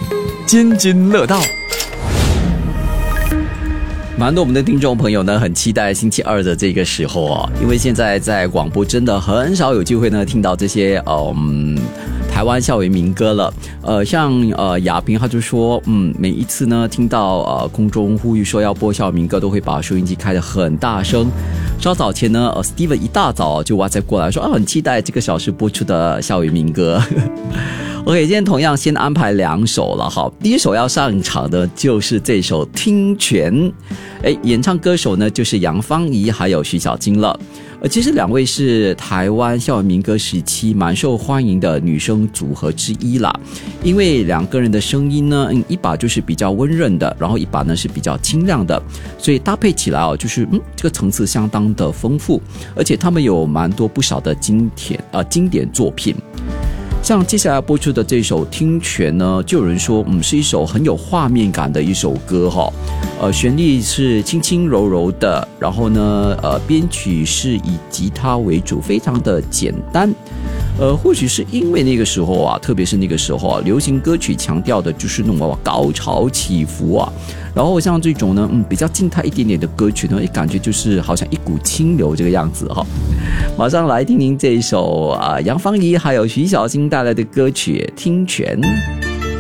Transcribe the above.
津津乐道。蛮多我们的听众朋友呢，很期待星期二的这个时候啊，因为现在在广播真的很少有机会呢听到这些台湾校园民歌了。像亚萍他就说，每一次呢听到空中呼吁说要播校园民歌，都会把收音机开得很大声。稍早前呢Steven 一大早就WhatsApp过来说很期待这个小时播出的校园民歌。OK， 今天同样先安排2首了哈。第一首要上场的就是这首《听泉》，演唱歌手呢就是杨芳仪还有徐小菁了。其实2位是台湾校园民歌时期蛮受欢迎的女生组合之一啦。因为2个人的声音呢，一把就是比较温润的，然后一把呢是比较清亮的，所以搭配起来就是这个层次相当的丰富，而且他们有蛮多不少的经典作品。像接下来播出的这首《听泉》呢，就有人说是一首很有画面感的一首歌哈。旋律是轻轻柔柔的，然后呢编曲是以吉他为主，非常的简单。或许是因为那个时候啊，特别是那个时候啊，流行歌曲强调的就是那种高潮起伏啊，然后像这种呢比较静态一点点的歌曲呢，感觉就是好像一股清流这个样子哈。马上来听听这一首杨芳仪还有徐小菁带来的歌曲《听泉》。